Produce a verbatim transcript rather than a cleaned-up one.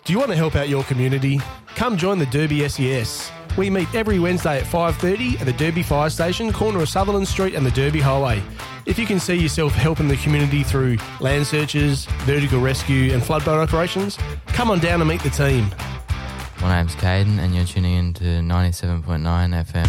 Do you want to help out your community? Come join the Derby S E S. We meet every Wednesday at five thirty at the Derby Fire Station, corner of Sutherland Street and the Derby Highway. If you can see yourself helping the community through land searches, vertical rescue and floodboat operations, come on down and meet the team. My name's Caden and you're tuning in to ninety-seven point nine F M.